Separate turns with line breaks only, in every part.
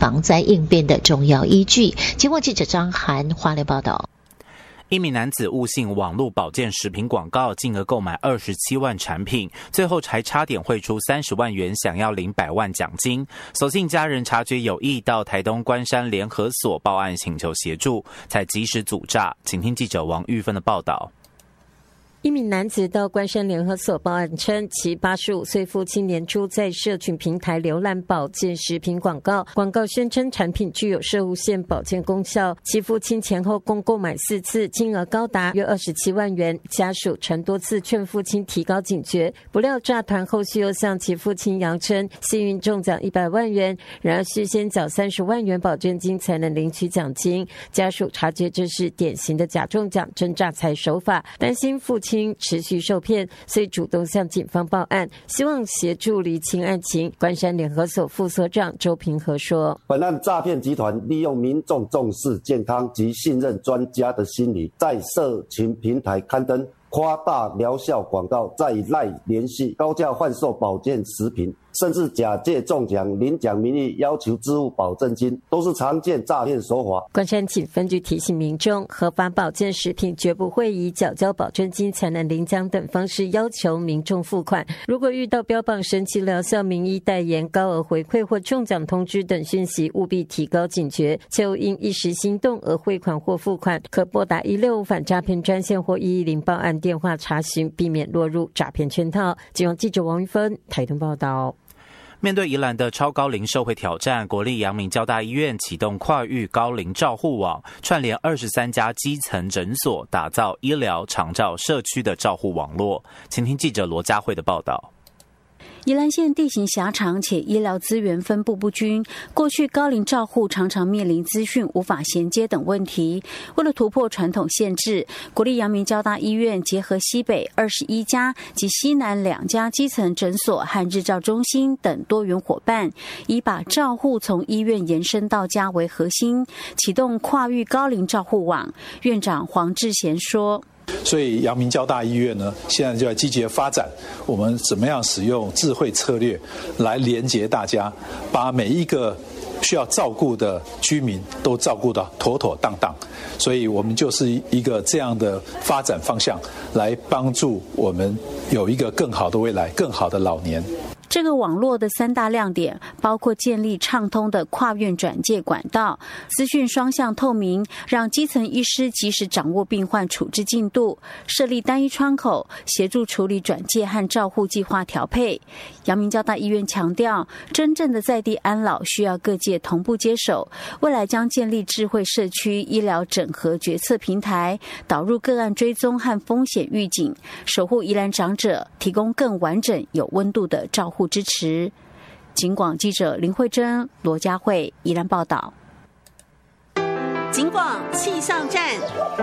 防灾应变的重要依据。警广记者张涵花莲报道。
一名男子误信网络保健食品广告，金额购买27万产品，最后还差点汇出30万元，想要领100万奖金。所幸家人察觉有异，到台东关山联合所报案请求协助，才及时阻诈。请听记者王玉芬的报道。
一名男子到关山联合所报案称，其85岁父亲年初在社群平台浏览保健食品广告，广告宣称产品具有射物线保健功效，其父亲前后共购买4次，金额高达约27万元。家属曾多次劝父亲提高警觉，不料诈团后续又向其父亲扬称幸运中奖100万元，然而需先缴30万元保证金才能领取奖金。家属察觉这是典型的假中奖真诈财手法，担心父亲持续受骗，所以主动向警方报案，希望协助厘清案情。关山联合所副所长周平和说，
本案诈骗集团利用民众重视健康及信任专家的心理，在社群平台刊登夸大疗效广告，再以赖联系高价贩售保健食品，甚至假借中奖领奖名义要求支付保证金，都是常见诈骗手法。
关山警分局提醒民众，合法保健食品绝不会以缴交保证金才能领奖等方式要求民众付款。如果遇到标榜神奇疗效、名医代言、高额回馈或中奖通知等讯息，务必提高警觉，切勿因一时心动而汇款或付款，可拨打165反诈骗专线或110报案电话查询，避免落入诈骗圈套。警广记者王玉芬台东报道。
面对宜兰的超高龄社会挑战，国立阳明交大医院启动跨域高龄照护网，串联23家基层诊所，打造医疗、长照、社区的照护网络。请听记者罗佳慧的报道。
宜兰县地形狭长且医疗资源分布不均，过去高龄照护常常面临资讯无法衔接等问题。为了突破传统限制，国立阳明交大医院结合西北21家及西南2家基层诊所和日照中心等多元伙伴，以把照护从医院延伸到家为核心，启动跨域高龄照护网。院长黄志贤说，
所以阳明交大医院呢，现在就在积极的发展，我们怎么样使用智慧策略来连结大家，把每一个需要照顾的居民都照顾得妥妥当当。所以我们就是一个这样的发展方向，来帮助我们有一个更好的未来，更好的老年。
这个网络的3大亮点包括建立畅通的跨院转介管道，资讯双向透明，让基层医师及时掌握病患处置进度，设立单一窗口，协助处理转介和照护计划调配。阳明交大医院强调，真正的在地安老需要各界同步接手，未来将建立智慧社区医疗整合决策平台，导入个案追踪和风险预警，守护宜兰长者，提供更完整有温度的照护支持。警广记者林慧珍、罗佳慧宜兰报道。
警广气象站。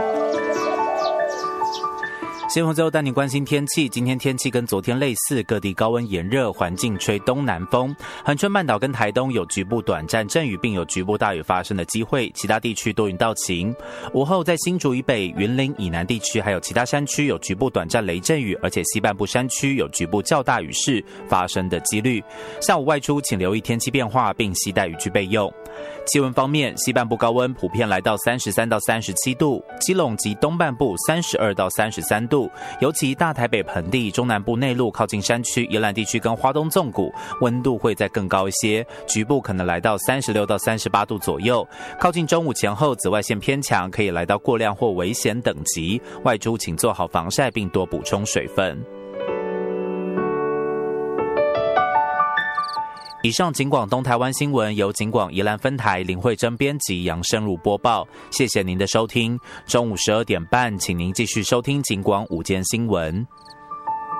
新闻最后带您关心天气。今天天气跟昨天类似，各地高温炎热，环境吹东南风。恒春半岛跟台东有局部短暂阵雨，并有局部大雨发生的机会，其他地区多云到晴。午后在新竹以北、云林以南地区还有其他山区有局部短暂雷阵雨，而且西半部山区有局部较大雨势发生的几率。下午外出请留意天气变化，并携带雨具备用。气温方面，西半部高温普遍来到33到37度，基隆及东半部32到33度，尤其大台北盆地、中南部内陆靠近山区、宜兰地区跟花东纵谷，温度会再更高一些，局部可能来到36到38度左右。靠近中午前后，紫外线偏强，可以来到过量或危险等级，外出请做好防晒，并多补充水分。以上警广东台湾新闻由警广宜兰分台林慧珍编辑，杨生如播报。谢谢您的收听。中午12点半，请您继续收听警广午间新闻。